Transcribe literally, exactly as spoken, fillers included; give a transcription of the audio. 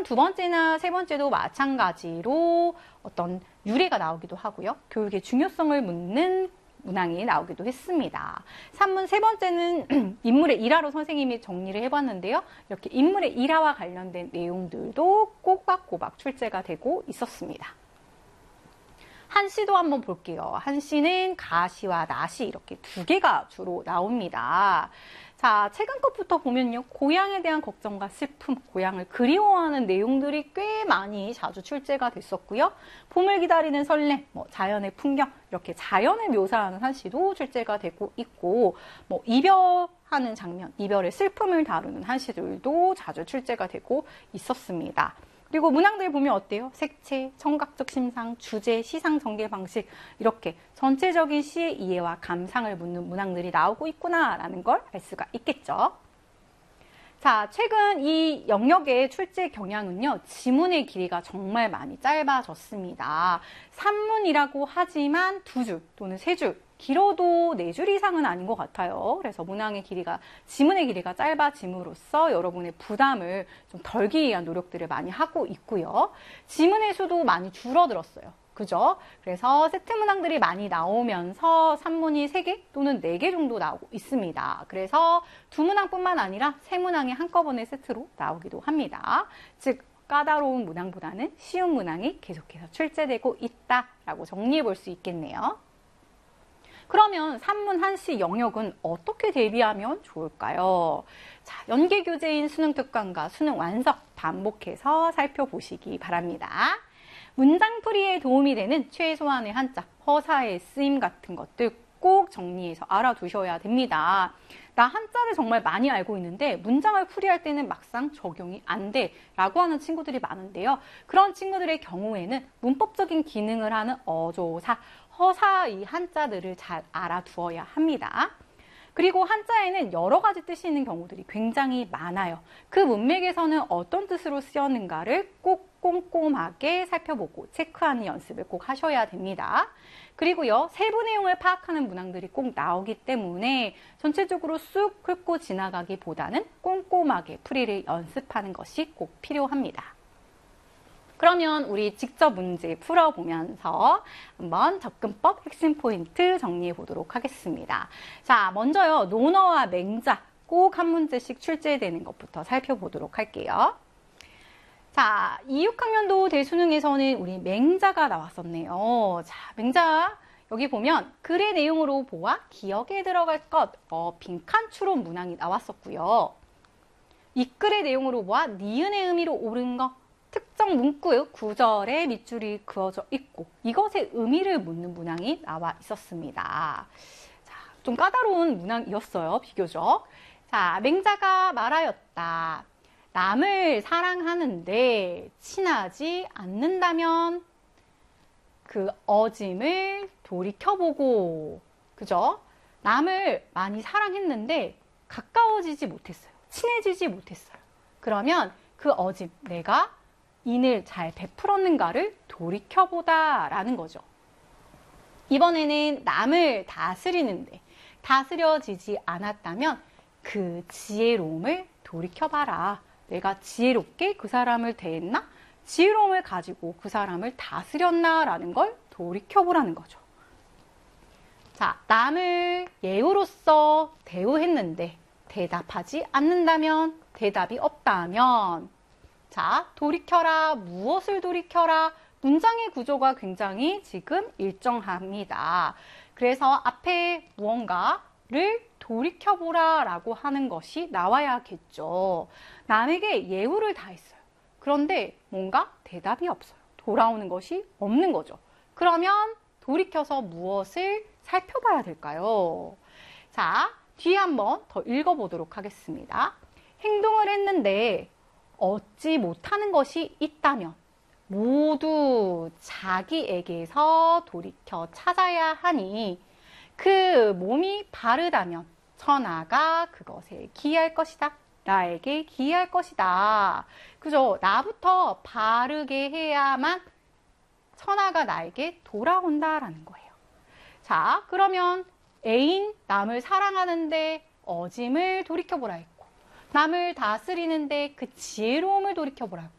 산문 두 번째나 세 번째도 마찬가지로 어떤 유래가 나오기도 하고요. 교육의 중요성을 묻는 문항이 나오기도 했습니다. 산문 세 번째는 인물의 일화로 선생님이 정리를 해봤는데요. 이렇게 인물의 일화와 관련된 내용들도 꼬박꼬박 출제가 되고 있었습니다. 한시도 한번 볼게요. 한시는 가시와 나시 이렇게 두 개가 주로 나옵니다. 자, 최근 것부터 보면요. 고향에 대한 걱정과 슬픔, 고향을 그리워하는 내용들이 꽤 많이 자주 출제가 됐었고요. 봄을 기다리는 설렘, 뭐 자연의 풍경, 이렇게 자연을 묘사하는 한시도 출제가 되고 있고, 뭐 이별하는 장면, 이별의 슬픔을 다루는 한시들도 자주 출제가 되고 있었습니다. 그리고 문항들 보면 어때요? 색채, 청각적 심상, 주제, 시상 전개 방식 이렇게 전체적인 시의 이해와 감상을 묻는 문항들이 나오고 있구나라는 걸 알 수가 있겠죠. 자, 최근 이 영역의 출제 경향은요. 지문의 길이가 정말 많이 짧아졌습니다. 산문이라고 하지만 두 줄 또는 세 줄, 길어도 네 줄 이상은 아닌 것 같아요. 그래서 문항의 길이가, 지문의 길이가 짧아짐으로써 여러분의 부담을 좀 덜기 위한 노력들을 많이 하고 있고요. 지문의 수도 많이 줄어들었어요. 그죠? 그래서 세트 문항들이 많이 나오면서 산문이 세 개 또는 네 개 정도 나오고 있습니다. 그래서 두 문항뿐만 아니라 세 문항이 한꺼번에 세트로 나오기도 합니다. 즉, 까다로운 문항보다는 쉬운 문항이 계속해서 출제되고 있다라고 정리해 볼 수 있겠네요. 그러면 산문 한시 영역은 어떻게 대비하면 좋을까요? 자, 연계교재인 수능특강과 수능 완석 반복해서 살펴보시기 바랍니다. 문장풀이에 도움이 되는 최소한의 한자, 허사의 쓰임 같은 것들 꼭 정리해서 알아두셔야 됩니다. 나 한자를 정말 많이 알고 있는데 문장을 풀이할 때는 막상 적용이 안 돼 라고 하는 친구들이 많은데요. 그런 친구들의 경우에는 문법적인 기능을 하는 어조사, 허사 이 한자들을 잘 알아두어야 합니다. 그리고 한자에는 여러 가지 뜻이 있는 경우들이 굉장히 많아요. 그 문맥에서는 어떤 뜻으로 쓰였는가를 꼭 꼼꼼하게 살펴보고 체크하는 연습을 꼭 하셔야 됩니다. 그리고요, 세부 내용을 파악하는 문항들이 꼭 나오기 때문에 전체적으로 쑥 훑고 지나가기보다는 꼼꼼하게 풀이를 연습하는 것이 꼭 필요합니다. 그러면 우리 직접 문제 풀어보면서 한번 접근법 핵심 포인트 정리해 보도록 하겠습니다. 자, 먼저요, 논어와 맹자 꼭 한 문제씩 출제되는 것부터 살펴보도록 할게요. 자, 이, 육 학년도 대수능에서는 우리 맹자가 나왔었네요. 자, 맹자 여기 보면 글의 내용으로 보아 기억에 들어갈 것, 어, 빈칸 추론 문항이 나왔었고요. 이 글의 내용으로 보아 니은의 의미로 옳은 것, 특정 문구의 구절에 밑줄이 그어져 있고 이것의 의미를 묻는 문항이 나와 있었습니다. 자, 좀 까다로운 문항이었어요, 비교적. 자, 맹자가 말하였다. 남을 사랑하는데 친하지 않는다면 그 어짐을 돌이켜보고, 그죠? 남을 많이 사랑했는데 가까워지지 못했어요. 친해지지 못했어요. 그러면 그 어짐, 내가 인을 잘 베풀었는가를 돌이켜보다 라는 거죠. 이번에는 남을 다스리는데 다스려지지 않았다면 그 지혜로움을 돌이켜봐라. 내가 지혜롭게 그 사람을 대했나? 지혜로움을 가지고 그 사람을 다스렸나? 라는 걸 돌이켜보라는 거죠. 자, 남을 예우로서 대우했는데 대답하지 않는다면, 대답이 없다면, 자, 돌이켜라. 무엇을 돌이켜라? 문장의 구조가 굉장히 지금 일정합니다. 그래서 앞에 무언가를 돌이켜보라 라고 하는 것이 나와야겠죠. 남에게 예우를 다했어요. 그런데 뭔가 대답이 없어요. 돌아오는 것이 없는 거죠. 그러면 돌이켜서 무엇을 살펴봐야 될까요? 자, 뒤에 한번 더 읽어보도록 하겠습니다. 행동을 했는데 얻지 못하는 것이 있다면 모두 자기에게서 돌이켜 찾아야 하니 그 몸이 바르다면 천하가 그것에 기이할 것이다. 나에게 기이할 것이다. 그죠? 나부터 바르게 해야만 천하가 나에게 돌아온다라는 거예요. 자, 그러면 애인 남을 사랑하는데 어짐을 돌이켜보라 했고, 남을 다스리는데 그 지혜로움을 돌이켜보라 했고,